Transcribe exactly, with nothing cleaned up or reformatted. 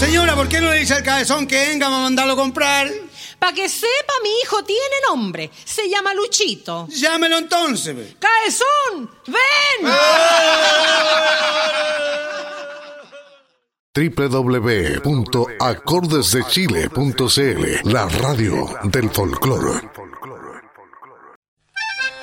Señora, ¿por qué no le dice al cabezón que venga a mandarlo a comprar? Para que sepa, mi hijo tiene nombre. Se llama Luchito. Llámelo entonces. Pe. ¡Cabezón! ¡Ven! doble u doble u doble u punto acordes de chile punto c l, la radio del folclore.